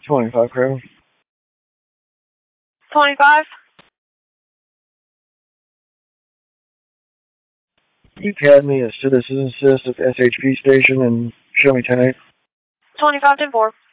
25 Crown. 25. You had me a citizen assist at the SHP station and show me 10-8. 25 10-4.